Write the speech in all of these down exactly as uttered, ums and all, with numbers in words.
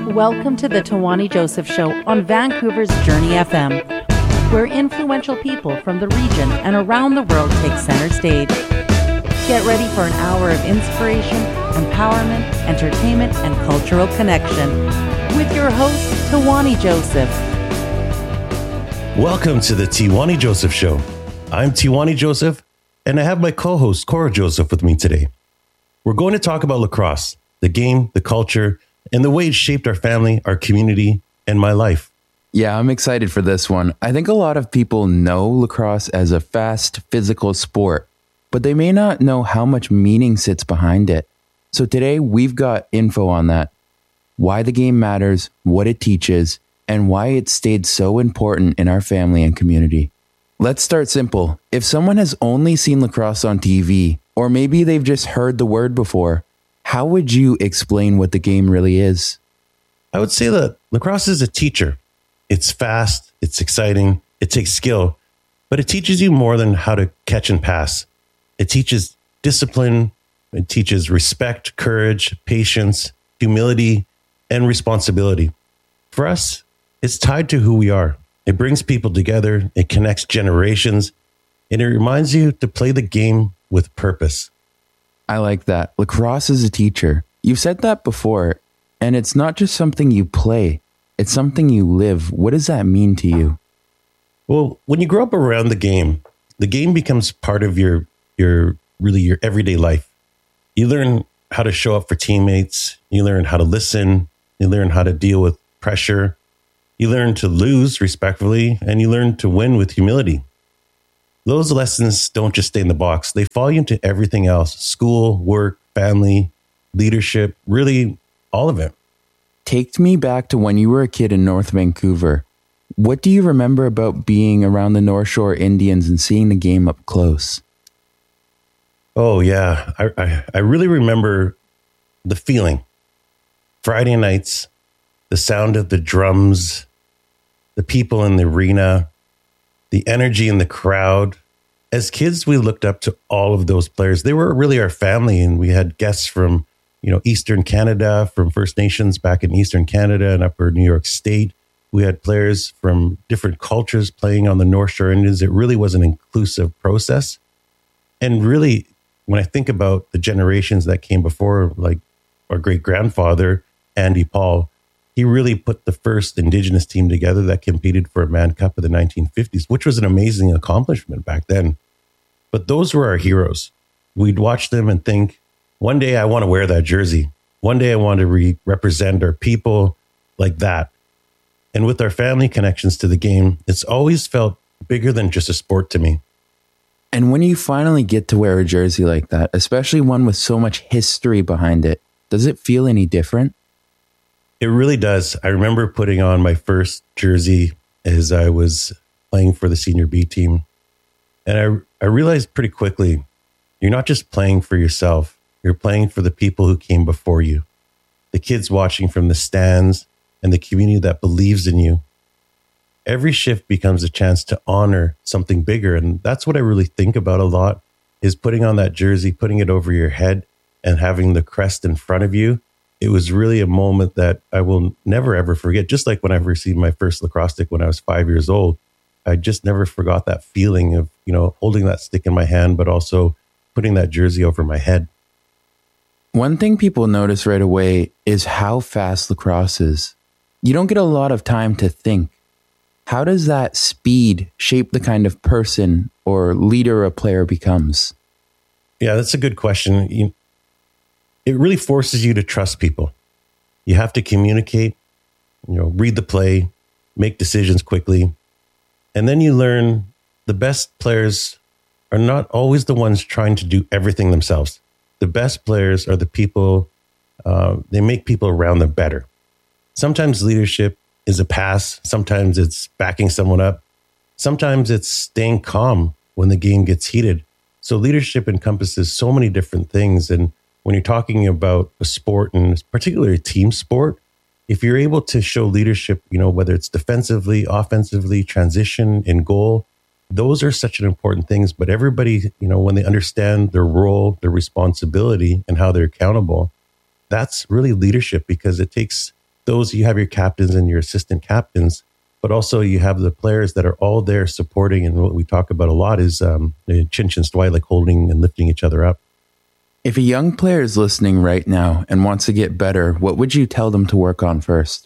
Welcome to the Tawani Joseph Show on Vancouver's Journey F M, where influential people from the region and around the world take center stage. Get ready for an hour of inspiration, empowerment, entertainment, and cultural connection with your host, Tawani Joseph. Welcome to the Tawani Joseph Show. I'm Tawani Joseph, and I have my co-host, Cora Joseph, with me today. We're going to talk about lacrosse, the game, the culture, and the way it shaped our family, our community, and my life. Yeah, I'm excited for this one. I think a lot of people know lacrosse as a fast, physical sport, but they may not know how much meaning sits behind it. So today, we've got info on that. Why the game matters, what it teaches, and why it stayed so important in our family and community. Let's start simple. If someone has only seen lacrosse on T V, or maybe they've just heard the word before, how would you explain what the game really is? I would say that lacrosse is a teacher. It's fast, it's exciting, it takes skill, but it teaches you more than how to catch and pass. It teaches discipline, it teaches respect, courage, patience, humility, and responsibility. For us, it's tied to who we are. It brings people together, it connects generations, and it reminds you to play the game with purpose. I like that. Lacrosse is a teacher. You've said that before, and it's not just something you play. It's something you live. What does that mean to you? Well, when you grow up around the game, the game becomes part of your, your really your everyday life. You learn how to show up for teammates. You learn how to listen. You learn how to deal with pressure. You learn to lose respectfully, and you learn to win with humility. Those lessons don't just stay in the box. They follow you into everything else: school, work, family, leadership, really all of it. Take me back to when you were a kid in North Vancouver. What do you remember about being around the North Shore Indians and seeing the game up close? Oh, yeah. I, I, I really remember the feeling. Friday nights, the sound of the drums, the people in the arena, the energy in the crowd. As kids, we looked up to all of those players. They were really our family, and we had guests from, you know, Eastern Canada, from First Nations back in Eastern Canada and Upper New York State. We had players from different cultures playing on the North Shore Indians. It really was an inclusive process. And really, when I think about the generations that came before, like our great-grandfather, Andy Paul, he really put the first Indigenous team together that competed for a Mann Cup of the nineteen fifties, which was an amazing accomplishment back then. But those were our heroes. We'd watch them and think, one day I want to wear that jersey. One day I want to re- represent our people like that. And with our family connections to the game, it's always felt bigger than just a sport to me. And when you finally get to wear a jersey like that, especially one with so much history behind it, does it feel any different? It really does. I remember putting on my first jersey as I was playing for the senior B team. And I, I realized pretty quickly, you're not just playing for yourself. You're playing for the people who came before you, the kids watching from the stands, and the community that believes in you. Every shift becomes a chance to honor something bigger. And that's what I really think about a lot, is putting on that jersey, putting it over your head, and having the crest in front of you. It was really a moment that I will never, ever forget. Just like when I received my first lacrosse stick when I was five years old, I just never forgot that feeling of, you know, holding that stick in my hand, but also putting that jersey over my head. One thing people notice right away is how fast lacrosse is. You don't get a lot of time to think. How does that speed shape the kind of person or leader a player becomes? Yeah, that's a good question. You, it really forces you to trust people. You have to communicate, you know, read the play, make decisions quickly. And then you learn the best players are not always the ones trying to do everything themselves. The best players are the people, uh, they make people around them better. Sometimes leadership is a pass. Sometimes it's backing someone up. Sometimes it's staying calm when the game gets heated. So leadership encompasses so many different things. And when you're talking about a sport, and particularly a team sport, if you're able to show leadership, you know, whether it's defensively, offensively, transition, in goal, those are such an important things. But everybody, you know, when they understand their role, their responsibility, and how they're accountable, that's really leadership, because it takes those, you have your captains and your assistant captains, but also you have the players that are all there supporting. And what we talk about a lot is um, chin chin stwai, like holding and lifting each other up. If a young player is listening right now and wants to get better, what would you tell them to work on first?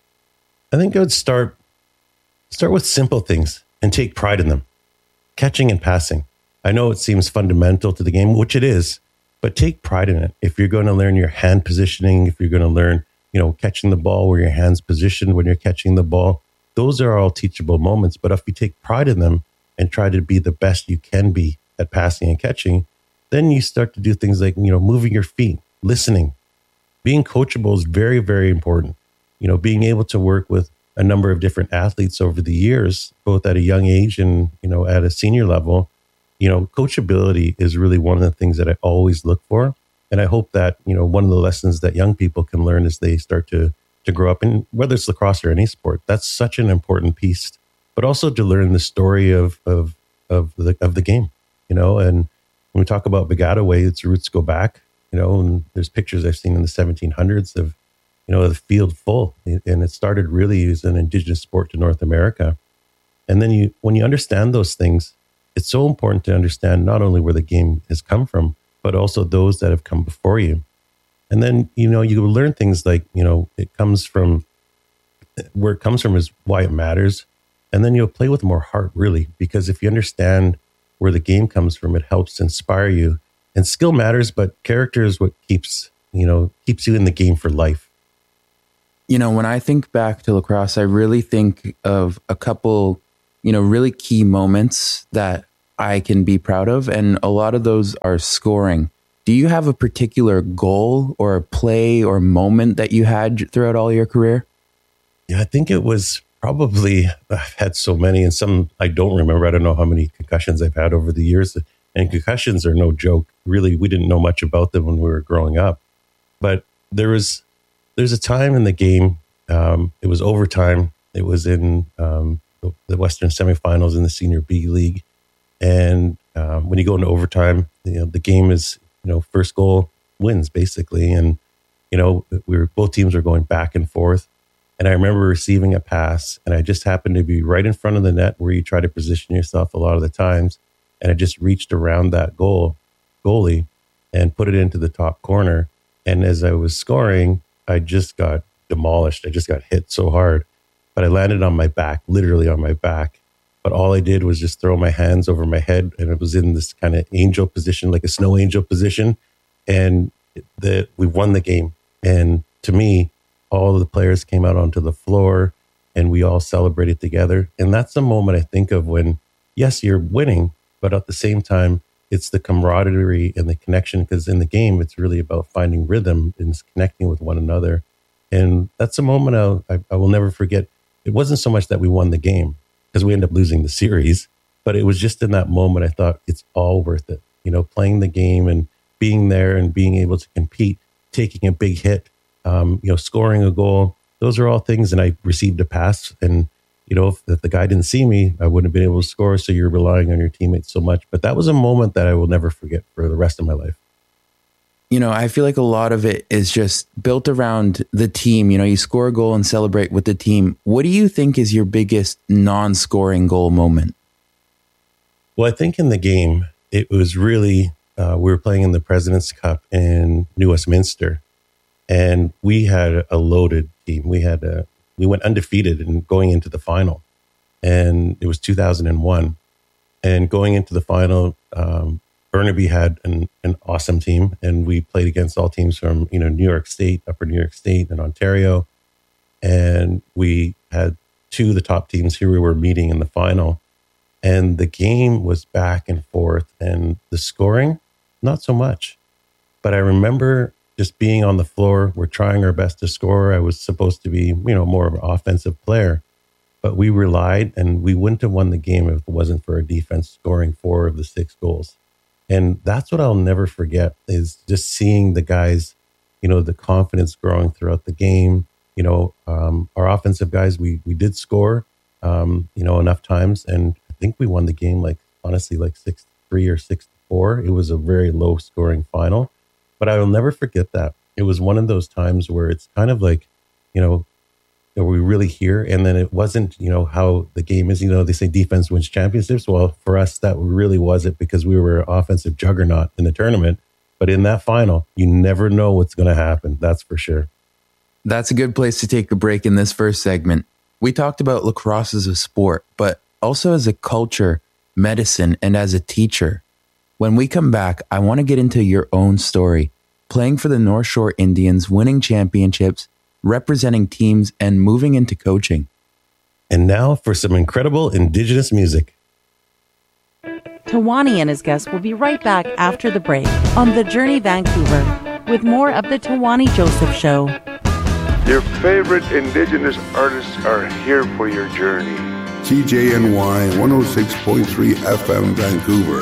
I think I would start start with simple things and take pride in them. Catching and passing. I know it seems fundamental to the game, which it is, but take pride in it. If you're going to learn your hand positioning, if you're going to learn, you know, catching the ball where your hand's positioned when you're catching the ball, those are all teachable moments. But if you take pride in them and try to be the best you can be at passing and catching, then you start to do things like, you know, moving your feet, listening. Being coachable is very, very important. You know, being able to work with a number of different athletes over the years, both at a young age and, you know, at a senior level, you know, coachability is really one of the things that I always look for. And I hope that, you know, one of the lessons that young people can learn as they start to to grow up, and whether it's lacrosse or any sport, that's such an important piece. But also to learn the story of of of the of the game, you know. And when we talk about Piscataway, its roots go back, you know. And there's pictures I've seen in the seventeen hundreds of, you know, the field full, and it started really as an indigenous sport to North America. And then you, when you understand those things, it's so important to understand not only where the game has come from, but also those that have come before you. And then, you know, you learn things like, you know, it comes from, where it comes from is why it matters. And then you'll play with more heart, really, because if you understand where the game comes from, it helps inspire you. And skill matters, but character is what keeps, you know, keeps you in the game for life. You know, when I think back to lacrosse, I really think of a couple, you know, really key moments that I can be proud of. And a lot of those are scoring. Do you have a particular goal or a play or moment that you had throughout all your career? Yeah, I think it was probably, I've had so many, and some I don't remember. I don't know how many concussions I've had over the years. And concussions are no joke. Really, we didn't know much about them when we were growing up. But there was, there's a time in the game, um, it was overtime. It was in um, the Western semifinals in the Senior B League. And um, when you go into overtime, you know, the game is, you know, first goal wins basically. And, you know, we were, both teams were going back and forth. And I remember receiving a pass, and I just happened to be right in front of the net where you try to position yourself a lot of the times. And I just reached around that goal goalie and put it into the top corner. And as I was scoring, I just got demolished. I just got hit so hard, but I landed on my back, literally on my back. But all I did was just throw my hands over my head, and it was in this kind of angel position, like a snow angel position. And the, we won the game. And to me, all of the players came out onto the floor, and we all celebrated together. And that's the moment I think of when, yes, you're winning, but at the same time, it's the camaraderie and the connection, because in the game, it's really about finding rhythm and connecting with one another. And that's a moment I'll, I, I will never forget. It wasn't so much that we won the game, because we ended up losing the series, but it was just in that moment I thought it's all worth it. You know, playing the game and being there and being able to compete, taking a big hit, um, you know, scoring a goal. Those are all things. And I received a pass, and, you know, if, if the guy didn't see me, I wouldn't have been able to score. So you're relying on your teammates so much. But that was a moment that I will never forget for the rest of my life. You know, I feel like a lot of it is just built around the team. You know, you score a goal and celebrate with the team. What do you think is your biggest non-scoring goal moment? Well, I think in the game, it was really, uh, we were playing in the President's Cup in New Westminster, and we had a loaded team. We had a, we went undefeated and going into the final, and it was two thousand one. And going into the final, um, Burnaby had an, an awesome team, and we played against all teams from, you know, New York State, Upper New York State, and Ontario. And we had two of the top teams here we were meeting in the final. And the game was back and forth, and the scoring, not so much. But I remember just being on the floor. We're trying our best to score. I was supposed to be, you know, more of an offensive player, but we relied, and we wouldn't have won the game if it wasn't for our defense scoring four of the six goals. And that's what I'll never forget, is just seeing the guys, you know, the confidence growing throughout the game. You know, um, our offensive guys, we we did score, um, you know, enough times. And I think we won the game, like, honestly, like six three or six four. It was a very low scoring final. But I will never forget that. It was one of those times where it's kind of like, you know, Are we really here? And then it wasn't, you know, how the game is. You know, they say defense wins championships. Well, for us, that really was it because we were an offensive juggernaut in the tournament. But in that final, you never know what's going to happen. That's for sure. That's a good place to take a break in this first segment. We talked about lacrosse as a sport, but also as a culture, medicine, and as a teacher. When we come back, I want to get into your own story, playing for the North Shore Indians, winning championships, representing teams, and moving into coaching. And now for some incredible Indigenous music. Tawani and his guests will be right back after the break on The Journey Vancouver with more of the Tawani Joseph Show. Your favorite Indigenous artists are here for your journey. C J N Y one oh six point three F M Vancouver.